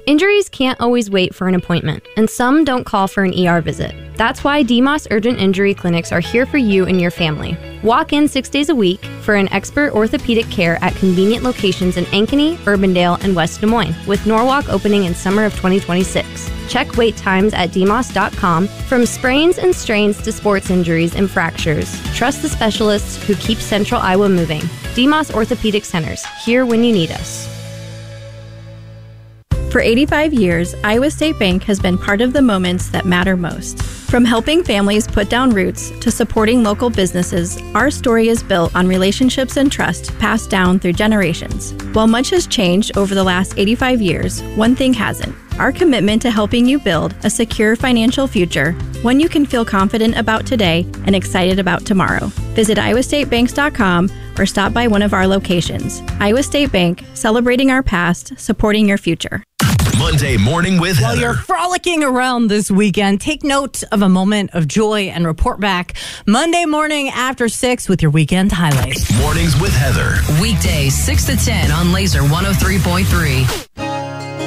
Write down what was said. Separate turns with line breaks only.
Injuries can't always wait for an appointment, and some don't call for an ER visit. That's why DMOS Urgent Injury Clinics are here for you and your family. Walk in 6 days a week for an expert orthopedic care at convenient locations in Ankeny, Urbandale, and West Des Moines, with Norwalk opening in summer of 2026. Check wait times at dmos.com. From sprains and strains to sports injuries and fractures, trust the specialists who keep Central Iowa moving. DMOS Orthopedic Centers, here when you need us.
For 85 years, Iowa State Bank has been part of the moments that matter most. From helping families put down roots to supporting local businesses, our story is built on relationships and trust passed down through generations. While much has changed over the last 85 years, one thing hasn't: our commitment to helping you build a secure financial future, one you can feel confident about today and excited about tomorrow. Visit iowastatebanks.com or stop by one of our locations. Iowa State Bank, celebrating our past, supporting your future.
Monday morning with
While
Heather.
you're frolicking around this weekend, take note of a moment of joy and report back Monday morning after 6 with your weekend highlights.
Mornings with Heather.
Weekdays 6 to 10 on Laser 103.3.